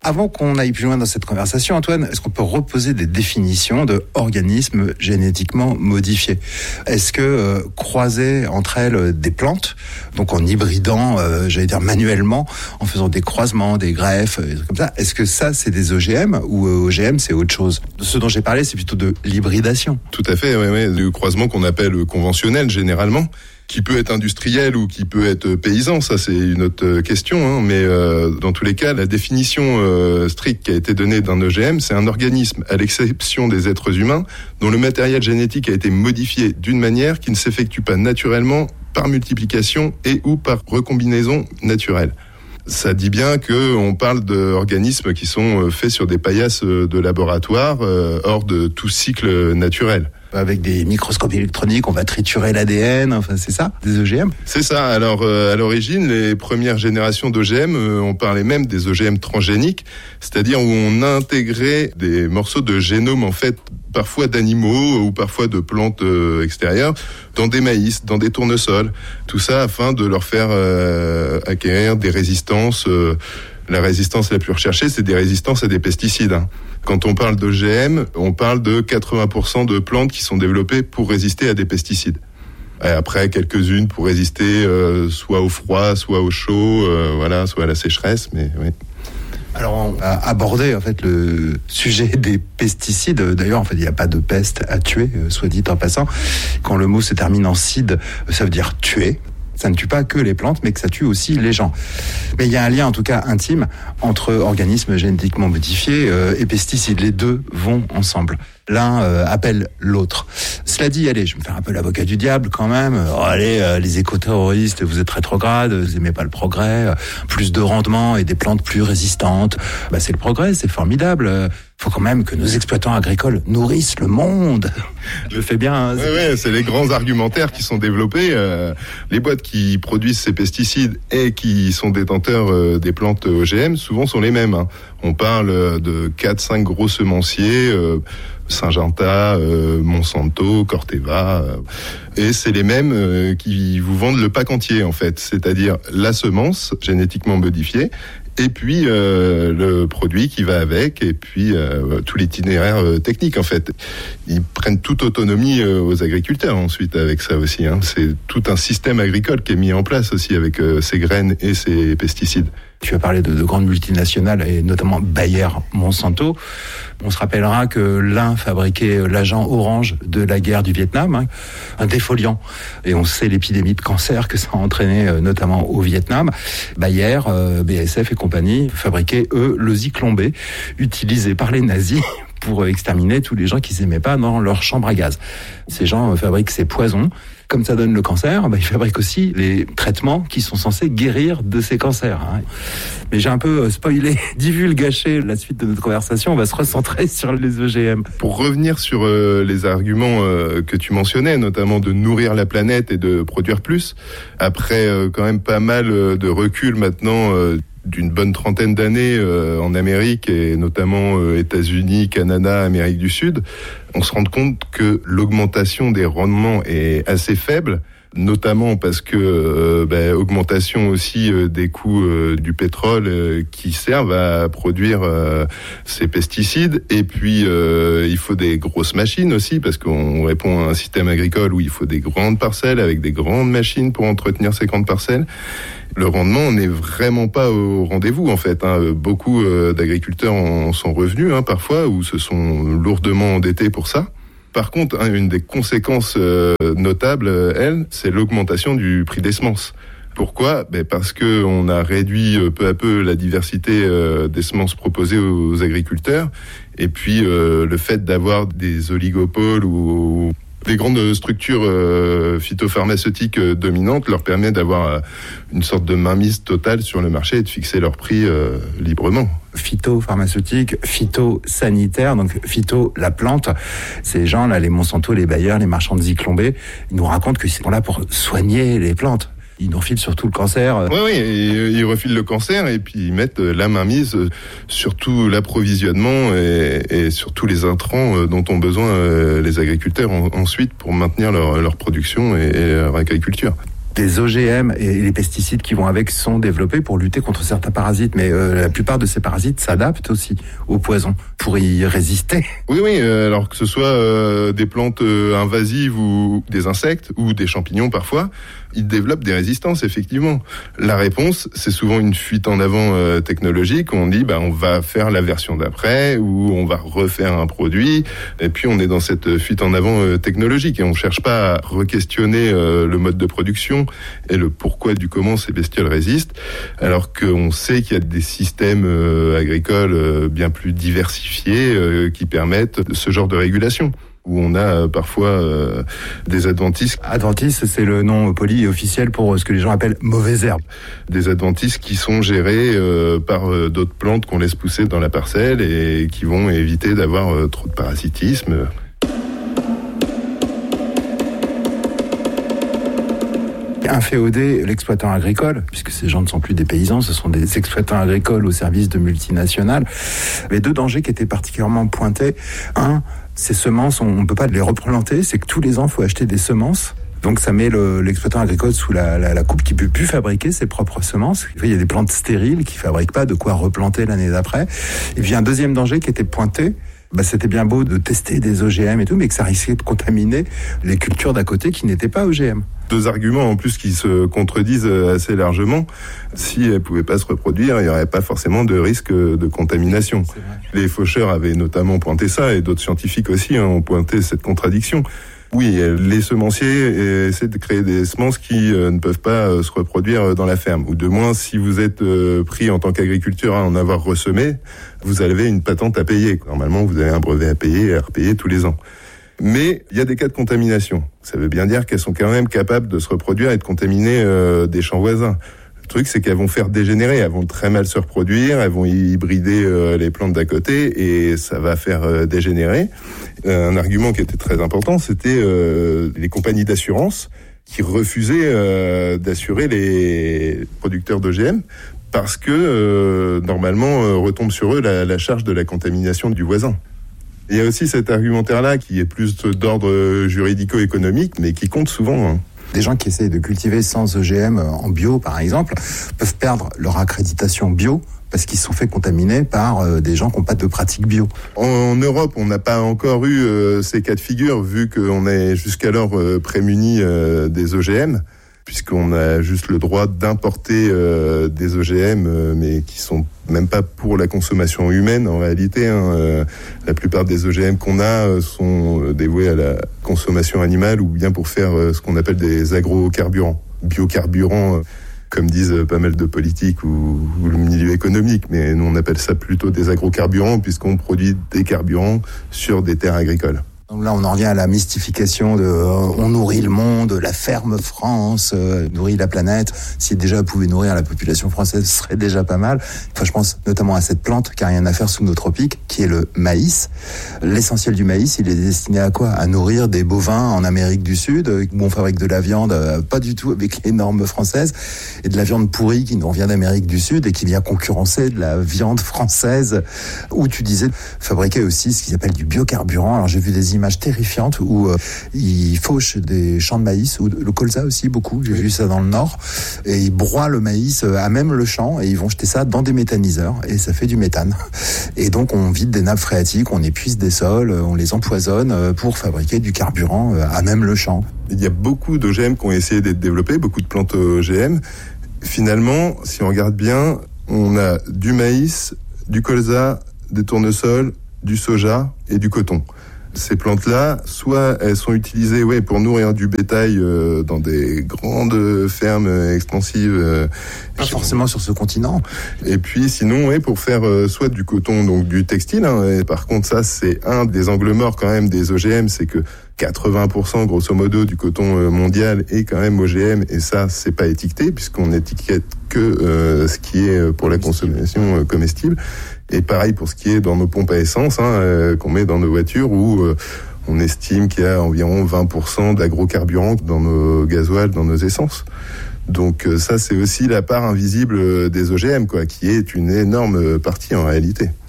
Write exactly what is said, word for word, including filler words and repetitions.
Avant qu'on aille plus loin dans cette conversation, Antoine, est-ce qu'on peut reposer des définitions de organismes génétiquement modifiés ? Est-ce que euh, croiser entre elles des plantes, donc en hybridant, euh, j'allais dire manuellement, en faisant des croisements, des greffes, des trucs comme ça, est-ce que ça c'est des O G M ou euh, O G M c'est autre chose ? Ce dont j'ai parlé, c'est plutôt de l'hybridation. Tout à fait, oui, oui. Le croisement qu'on appelle conventionnel généralement, qui peut être industriel ou qui peut être paysan, ça c'est une autre question, hein, mais euh, dans tous les cas, la définition euh, stricte qui a été donnée d'un O G M, c'est un organisme, à l'exception des êtres humains, dont le matériel génétique a été modifié d'une manière qui ne s'effectue pas naturellement par multiplication et ou par recombinaison naturelle. Ça dit bien qu'on parle d'organismes qui sont faits sur des paillasses de laboratoire, euh, hors de tout cycle naturel. Avec des microscopes électroniques, on va triturer l'A D N, enfin c'est ça, des O G M ? C'est ça. Alors euh, à l'origine, les premières générations d'O G M, euh, on parlait même des O G M transgéniques, c'est-à-dire où on intégrait des morceaux de génome en fait, parfois d'animaux ou parfois de plantes euh, extérieures, dans des maïs, dans des tournesols. Tout ça afin de leur faire euh, acquérir des résistances. Euh, la résistance la plus recherchée, c'est des résistances à des pesticides. Hein. Quand on parle d'O G M, on parle de quatre-vingts pour cent de plantes qui sont développées pour résister à des pesticides. Et après, quelques-unes pour résister euh, soit au froid, soit au chaud, euh, voilà, soit à la sécheresse, mais oui. Alors, on a abordé en fait le sujet des pesticides. D'ailleurs, en fait, il n'y a pas de peste à tuer, soit dit en passant. Quand le mot se termine en cide, ça veut dire tuer. Ça ne tue pas que les plantes, mais que ça tue aussi les gens. Mais il y a un lien, en tout cas intime, entre organismes génétiquement modifiés euh, et pesticides. Les deux vont ensemble. L'un euh, appelle l'autre. Cela dit, allez, je vais me faire un peu l'avocat du diable quand même. Oh, allez, euh, les éco-terroristes, vous êtes rétrogrades, vous aimez pas le progrès. Euh, plus de rendement et des plantes plus résistantes. Bah, c'est le progrès, c'est formidable. Euh, faut quand même que nos exploitants agricoles nourrissent le monde. Je fais bien. Hein, c'est... Ouais, ouais, c'est les grands argumentaires qui sont développés. Euh, les boîtes qui produisent ces pesticides et qui sont détenteurs euh, des plantes O G M, souvent sont les mêmes. Hein. On parle de quatre cinq gros semenciers, euh, Syngenta, euh, Monsanto, Corteva, euh, et c'est les mêmes euh, qui vous vendent le pack entier en fait, c'est-à-dire la semence génétiquement modifiée, et puis euh, le produit qui va avec, et puis euh, tout l'itinéraire euh, technique en fait. Ils prennent toute autonomie euh, aux agriculteurs ensuite avec ça aussi. Hein. C'est tout un système agricole qui est mis en place aussi avec euh, ces graines et ces pesticides. Tu as parlé de, de grandes multinationales et notamment Bayer, Monsanto. On se rappellera que l'un fabriquait l'agent orange de la guerre du Vietnam, hein, un défoliant. Et on sait l'épidémie de cancer que ça a entraîné euh, notamment au Vietnam. Bayer, euh, B A S F et compagnie fabriquaient, eux, le Zyklon B, utilisé par les nazis pour exterminer tous les gens qui s'aimaient pas dans leur chambre à gaz. Ces gens euh, fabriquent ces poisons. Comme ça donne le cancer, bah, ils fabriquent aussi les traitements qui sont censés guérir de ces cancers. Hein. Mais j'ai un peu spoilé, divulgaché la suite de notre conversation. On va se recentrer sur les O G M. Pour revenir sur euh, les arguments euh, que tu mentionnais, notamment de nourrir la planète et de produire plus, après euh, quand même pas mal de recul maintenant, euh, d'une bonne trentaine d'années euh, en Amérique et notamment euh, États-Unis, Canada, Amérique du Sud, on se rend compte que l'augmentation des rendements est assez faible, notamment parce que euh, bah, augmentation aussi euh, des coûts euh, du pétrole euh, qui servent à produire euh, ces pesticides, et puis euh, il faut des grosses machines aussi parce qu'on répond à un système agricole où il faut des grandes parcelles avec des grandes machines pour entretenir ces grandes parcelles. Le rendement n'est vraiment pas au rendez-vous en fait. Hein. Beaucoup euh, d'agriculteurs en sont revenus hein, parfois ou se sont lourdement endettés pour ça. Par contre, hein, une des conséquences euh, notables, euh, elle, c'est l'augmentation du prix des semences. Pourquoi ? Ben parce que on a réduit euh, peu à peu la diversité euh, des semences proposées aux, aux agriculteurs, et puis euh, le fait d'avoir des oligopoles ou, ou des grandes structures euh, phytopharmaceutiques euh, dominantes leur permet d'avoir euh, une sorte de mainmise totale sur le marché et de fixer leurs prix euh, librement. Phytopharmaceutique, phytosanitaire, donc phyto, la plante. Ces gens-là, les Monsanto, les Bayer, les marchands de Zyklon B, ils nous racontent qu'ils sont là pour soigner les plantes. Ils nous refilent surtout le cancer. Oui, oui, ils refilent le cancer et puis ils mettent la mainmise sur tout l'approvisionnement et, et sur tous les intrants dont ont besoin les agriculteurs ensuite pour maintenir leur, leur production et, et leur agriculture. des O G M et les pesticides qui vont avec sont développés pour lutter contre certains parasites, mais euh, la plupart de ces parasites s'adaptent aussi aux poisons pour y résister. Oui, oui, euh, alors que ce soit euh, des plantes euh, invasives ou des insectes ou des champignons parfois, ils développent des résistances, effectivement. La réponse, c'est souvent une fuite en avant euh, technologique. On dit, bah, on va faire la version d'après ou on va refaire un produit. Et puis, on est dans cette fuite en avant euh, technologique et on cherche pas à re-questionner euh, le mode de production et le pourquoi du comment ces bestioles résistent, alors qu'on sait qu'il y a des systèmes euh, agricoles euh, bien plus diversifiés euh, qui permettent ce genre de régulation, où on a euh, parfois euh, des adventices. Adventices, c'est le nom poli et officiel pour ce que les gens appellent mauvaises herbes. Des adventices qui sont gérés euh, par euh, d'autres plantes qu'on laisse pousser dans la parcelle et qui vont éviter d'avoir euh, trop de parasitisme. Inféoder l'exploitant agricole, puisque ces gens ne sont plus des paysans, ce sont des exploitants agricoles au service de multinationales. Les deux dangers qui étaient particulièrement pointés. Un, ces semences, on ne peut pas les replanter, c'est que tous les ans, il faut acheter des semences. Donc ça met le, l'exploitant agricole sous la, la, la coupe qui ne peut plus fabriquer ses propres semences. Il y a des plantes stériles qui ne fabriquent pas de quoi replanter l'année d'après. Et puis un deuxième danger qui était pointé, bah, c'était bien beau de tester des O G M et tout, mais que ça risquait de contaminer les cultures d'à côté qui n'étaient pas O G M. Deux arguments en plus qui se contredisent assez largement. Si elles ne pouvaient pas se reproduire, il n'y aurait pas forcément de risque de contamination. Les faucheurs avaient notamment pointé ça, et d'autres scientifiques aussi hein, ont pointé cette contradiction. Oui, les semenciers essaient de créer des semences qui euh, ne peuvent pas euh, se reproduire dans la ferme. Ou de moins, si vous êtes euh, pris en tant qu'agriculteur à en avoir ressemé, vous avez une patente à payer. Normalement, vous avez un brevet à payer et à repayer tous les ans. Mais il y a des cas de contamination. Ça veut bien dire qu'elles sont quand même capables de se reproduire et de contaminer euh, des champs voisins. Le truc, c'est qu'elles vont faire dégénérer, elles vont très mal se reproduire, elles vont hybrider euh, les plantes d'à côté et ça va faire euh, dégénérer. Euh, un argument qui était très important, c'était euh, les compagnies d'assurance qui refusaient euh, d'assurer les producteurs d'O G M parce que euh, normalement euh, retombe sur eux la, la charge de la contamination du voisin. Il y a aussi cet argumentaire-là qui est plus d'ordre juridico-économique, mais qui compte souvent. Hein. Des gens qui essayent de cultiver sans O G M en bio, par exemple, peuvent perdre leur accréditation bio parce qu'ils se sont fait contaminer par euh, des gens qui n'ont pas de pratique bio. En, en Europe, on n'a pas encore eu euh, ces cas de figure, vu qu'on est jusqu'alors euh, prémunis euh, des O G M, puisqu'on a juste le droit d'importer euh, des O G M, euh, mais qui sont même pas pour la consommation humaine en réalité. Hein. Euh, la plupart des O G M qu'on a euh, sont euh, dévoués à la consommation animale ou bien pour faire euh, ce qu'on appelle des agrocarburants, biocarburants, euh, comme disent euh, pas mal de politiques ou, ou le milieu économique. Mais nous, on appelle ça plutôt des agrocarburants puisqu'on produit des carburants sur des terres agricoles. Donc là, on en revient à la mystification de euh, on nourrit le monde, la ferme France euh, nourrit la planète. Si déjà vous pouvez nourrir la population française, ce serait déjà pas mal. Enfin, je pense notamment à cette plante qui a rien à faire sous nos tropiques, qui est le maïs. L'essentiel du maïs, il est destiné à quoi ? À nourrir des bovins en Amérique du Sud, où on fabrique de la viande, euh, pas du tout avec les normes françaises, et de la viande pourrie qui nous vient d'Amérique du Sud et qui vient concurrencer de la viande française, où tu disais fabriquer aussi ce qu'ils appellent du biocarburant. Alors j'ai vu des images terrifiantes où euh, ils fauchent des champs de maïs, ou le colza aussi beaucoup, j'ai vu ça dans le Nord, et ils broient le maïs à même le champ et ils vont jeter ça dans des méthaniseurs et ça fait du méthane. Et donc on vide des nappes phréatiques, on épuise des sols, on les empoisonne pour fabriquer du carburant à même le champ. Il y a beaucoup d'O G M qui ont essayé d'être développés, beaucoup de plantes O G M. Finalement, si on regarde bien, on a du maïs, du colza, des tournesols, du soja et du coton. Ces plantes-là, soit elles sont utilisées ouais, pour nourrir du bétail euh, dans des grandes fermes extensives. Euh, Pas forcément sur ce continent. Et puis sinon, ouais, pour faire euh, soit du coton, donc du textile. Hein, et par contre, ça, c'est un des angles morts quand même des O G M, c'est que quatre-vingts pour cent grosso modo du coton mondial est quand même O G M, et ça, c'est pas étiqueté, puisqu'on étiquette que euh, ce qui est pour la consommation euh, comestible. Et pareil pour ce qui est dans nos pompes à essence, hein, euh, qu'on met dans nos voitures, où euh, on estime qu'il y a environ vingt pour cent d'agrocarburants dans nos gasoils, dans nos essences. Donc euh, ça, c'est aussi la part invisible des O G M, quoi, qui est une énorme partie en réalité.